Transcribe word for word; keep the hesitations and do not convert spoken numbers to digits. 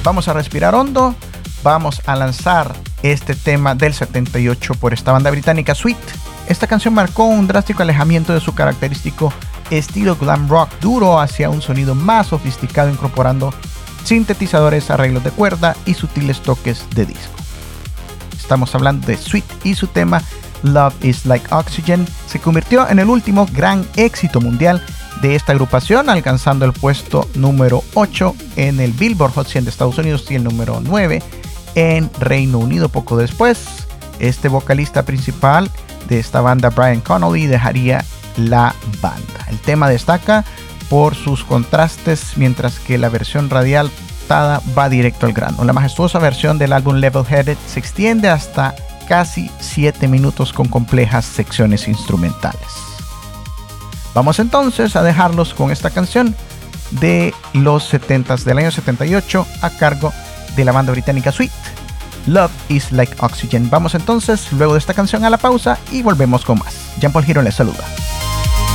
vamos a respirar hondo. Vamos a lanzar este tema del setenta y ocho por esta banda británica Sweet. Esta canción marcó un drástico alejamiento de su característico estilo glam rock duro hacia un sonido más sofisticado, incorporando sintetizadores, arreglos de cuerda y sutiles toques de disco. Estamos hablando de Sweet y su tema Love is Like Oxygen. Se convirtió en el último gran éxito mundial de esta agrupación, alcanzando el puesto número ocho en el Billboard Hot cien de Estados Unidos y el número nueve en Reino Unido. Poco después, este vocalista principal de esta banda, Brian Connolly, dejaría la banda. El tema destaca por sus contrastes, mientras que la versión radial va directo al grano. La majestuosa versión del álbum Level Headed se extiende hasta casi siete minutos con complejas secciones instrumentales. Vamos entonces a dejarlos con esta canción de los setentas, del año setenta y ocho, a cargo de la banda británica Sweet, Love is Like Oxygen. Vamos entonces luego de esta canción a la pausa y volvemos con más. Jean Paul Giro les saluda.